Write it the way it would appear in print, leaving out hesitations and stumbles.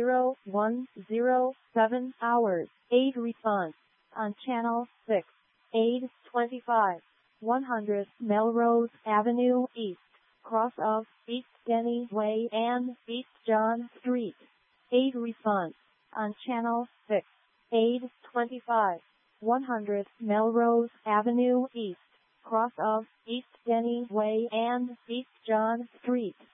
0107 hours. Aid response on Channel 6. Aid 25. 100 Melrose Avenue East, cross of East Denny Way and East John Street. Aid response on Channel 6. Aid 25. 100 Melrose Avenue East, cross of East Denny Way and East John Street.